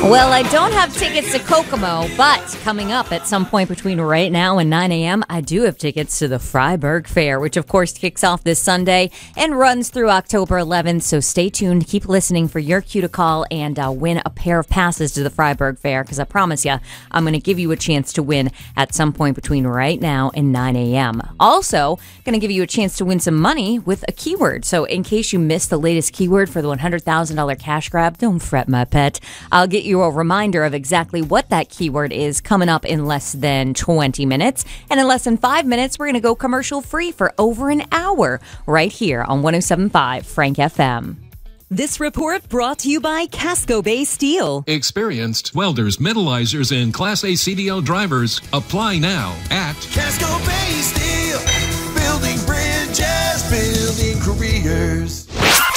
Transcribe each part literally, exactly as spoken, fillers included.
Well, I don't have tickets to Kokomo, but coming up at some point between right now and nine a.m., I do have tickets to the Freiburg Fair, which of course kicks off this Sunday and runs through October eleventh. So stay tuned. Keep listening for your cue to call and uh, win a pair of passes to the Freiburg Fair, because I promise you, I'm going to give you a chance to win at some point between right now and nine a.m. Also, going to give you a chance to win some money with a keyword. So in case you missed the latest keyword for the one hundred thousand dollars cash grab, don't fret, my pet. I'll get you a reminder of exactly what that keyword is coming up in less than twenty minutes. And in less than five minutes, we're going to go commercial free for over an hour right here on one oh seven point five Frank F M. This report brought to you by Casco Bay Steel. Experienced welders, metallizers, and Class A C D L drivers. Apply now at Casco Bay Steel. Building bridges, building careers.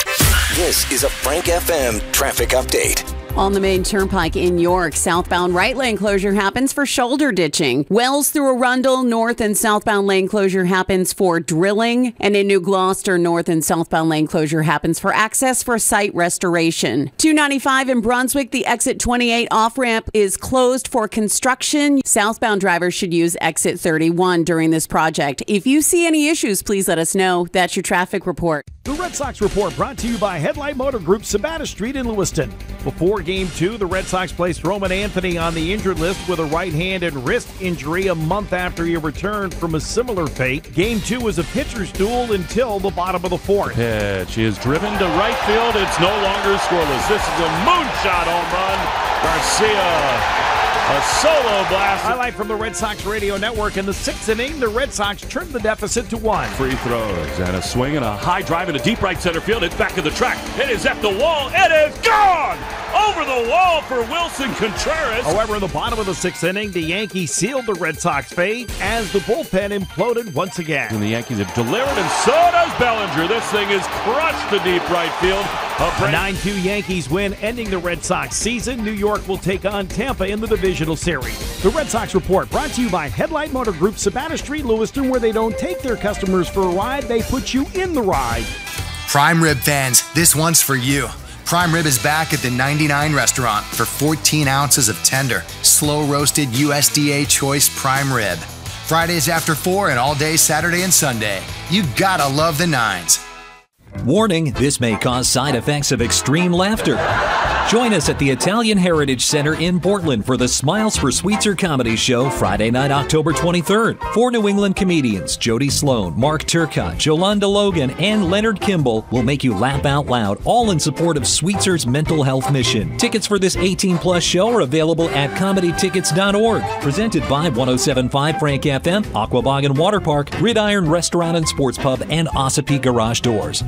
This is a Frank F M traffic update. On the main turnpike in York, southbound right lane closure happens for shoulder ditching. Wells through Arundel, north and southbound lane closure happens for drilling. And in New Gloucester, north and southbound lane closure happens for access for site restoration. two ninety-five in Brunswick, the exit twenty-eight off-ramp is closed for construction. Southbound drivers should use exit thirty-one during this project. If you see any issues, please let us know. That's your traffic report. The Red Sox Report brought to you by Headlight Motor Group, Sabata Street in Lewiston. Before Game two, the Red Sox placed Roman Anthony on the injured list with a right hand and wrist injury a month after he returned from a similar fate. Game two was a pitcher's duel until the bottom of the fourth. Pitch is driven to right field. It's no longer scoreless. This is a moonshot home run. Garcia, a solo blast. Highlight from the Red Sox radio network. In the sixth inning, the Red Sox trimmed the deficit to one. Free throws and a swing and a high drive into deep right center field. It's back of the track. It is at the wall. It is gone! Over the wall for Wilson Contreras. However, in the bottom of the sixth inning, the Yankees sealed the Red Sox fate as the bullpen imploded once again. And the Yankees have delivered, and so does Bellinger. This thing is crushed to deep right field. A nine two Yankees win, ending the Red Sox season. New York will take on Tampa in the divisional series. The Red Sox Report brought to you by Headlight Motor Group, Sabata Street, Lewiston, where they don't take their customers for a ride, they put you in the ride. Prime Rib fans, this one's for you. Prime Rib is back at the ninety-nine restaurant for fourteen ounces of tender, slow-roasted U S D A choice prime rib. Fridays after four and all day Saturday and Sunday. You gotta love the nines. Warning, this may cause side effects of extreme laughter. Join us at the Italian Heritage Center in Portland for the Smiles for Sweetser comedy show Friday night, October twenty-third. Four New England comedians, Jody Sloan, Mark Turcott, Jolanda Logan, and Leonard Kimball will make you laugh out loud, all in support of Sweetser's mental health mission. Tickets for this eighteen plus show are available at comedy tickets dot org. Presented by one oh seven point five Frank F M, Aquabog Water Park, Gridiron Restaurant and Sports Pub, and Ossipee Garage Doors.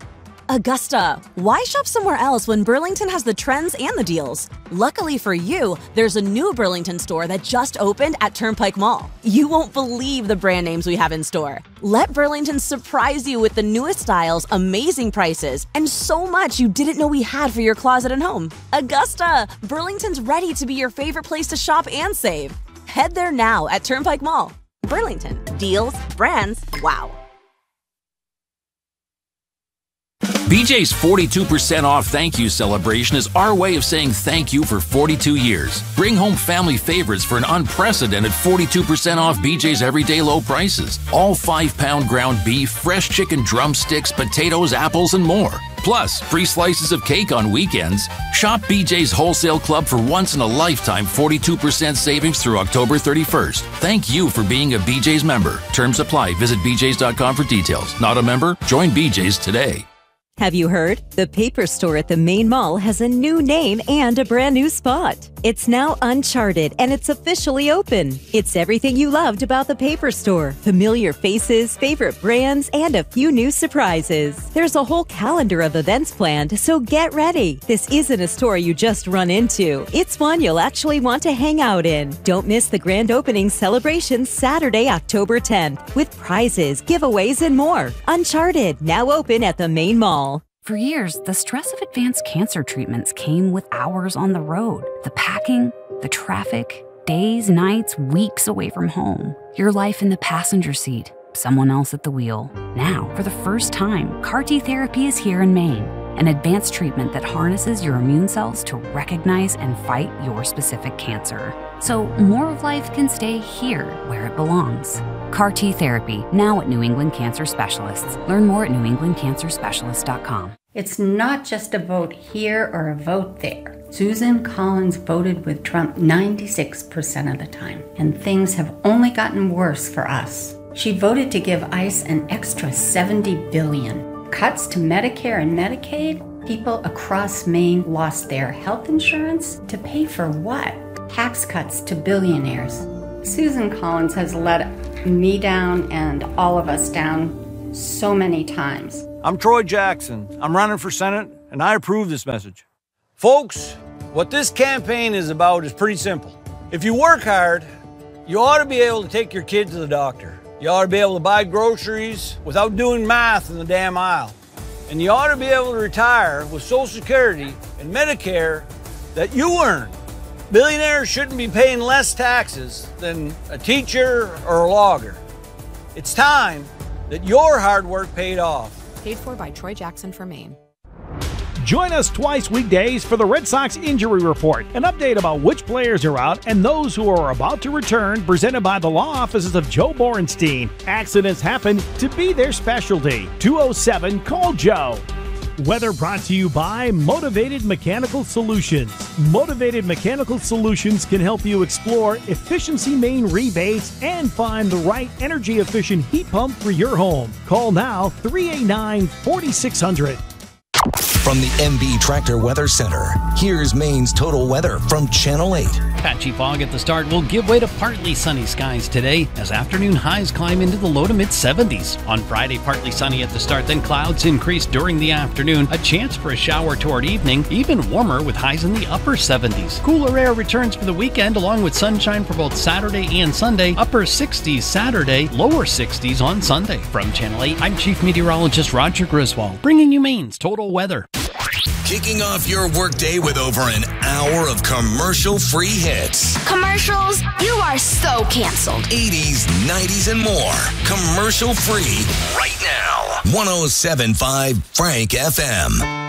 Augusta, why shop somewhere else when Burlington has the trends and the deals? Luckily for you, there's a new Burlington store that just opened at Turnpike Mall. You won't believe the brand names we have in store. Let Burlington surprise you with the newest styles, amazing prices, and so much you didn't know we had for your closet and home. Augusta, Burlington's ready to be your favorite place to shop and save. Head there now at Turnpike Mall. Burlington, deals, brands, wow. B J's forty-two percent off thank you celebration is our way of saying thank you for forty-two years. Bring home family favorites for an unprecedented forty-two percent off B J's everyday low prices. All five pound ground beef, fresh chicken drumsticks, potatoes, apples, and more. Plus, free slices of cake on weekends. Shop B J's Wholesale Club for once-in-a-lifetime forty-two percent savings through October thirty-first. Thank you for being a B J's member. Terms apply. Visit b j's dot com for details. Not a member? Join B J's today. Have you heard? The Paper Store at the main mall has a new name and a brand new spot. It's now Uncharted, and it's officially open. It's everything you loved about the Paper Store. Familiar faces, favorite brands, and a few new surprises. There's a whole calendar of events planned, so get ready. This isn't a store you just run into. It's one you'll actually want to hang out in. Don't miss the grand opening celebration Saturday, October tenth, with prizes, giveaways, and more. Uncharted, now open at the main mall. For years, the stress of advanced cancer treatments came with hours on the road. The packing, the traffic, days, nights, weeks away from home. Your life in the passenger seat, someone else at the wheel. Now, for the first time, C A R T therapy is here in Maine. an advanced treatment that harnesses your immune cells to recognize and fight your specific cancer. So more of life can stay here where it belongs. C A R T therapy, now at New England Cancer Specialists. Learn more at new england cancer specialists dot com. It's not just a vote here or a vote there. Susan Collins voted with Trump ninety-six percent of the time, and things have only gotten worse for us. She voted to give ICE an extra seventy billion dollars. Cuts to Medicare and Medicaid? People across Maine lost their health insurance to pay for what? Tax cuts to billionaires. Susan Collins has let me down and all of us down so many times. I'm Troy Jackson. I'm running for Senate, and I approve this message. Folks, what this campaign is about is pretty simple. If you work hard, you ought to be able to take your kid to the doctor. You ought to be able to buy groceries without doing math in the damn aisle. And you ought to be able to retire with Social Security and Medicare that you earn. Billionaires shouldn't be paying less taxes than a teacher or a logger. It's time that your hard work paid off. Paid for by Troy Jackson for Maine. Join us twice weekdays for the Red Sox Injury Report, an update about which players are out and those who are about to return, presented by the law offices of Joe Borenstein. Accidents happen to be their specialty. two oh seven, call Joe. Weather brought to you by Motivated Mechanical Solutions. Motivated Mechanical Solutions can help you explore Efficiency Maine rebates and find the right energy-efficient heat pump for your home. Call now, three eight nine, four six zero zero. From the M B Tractor Weather Center, here's Maine's total weather from Channel eight. Patchy fog at the start will give way to partly sunny skies today as afternoon highs climb into the low to mid seventies. On Friday, partly sunny at the start, then clouds increase during the afternoon. A chance for a shower toward evening, even warmer with highs in the upper seventies. Cooler air returns for the weekend along with sunshine for both Saturday and Sunday. Upper sixties Saturday, lower sixties on Sunday. From Channel eight, I'm Chief Meteorologist Roger Griswold, bringing you Maine's total weather. Kicking off your workday with over an hour of commercial-free hits. Commercials? You are so canceled. eighties, nineties, and more. Commercial-free right now. one oh seven point five Frank F M.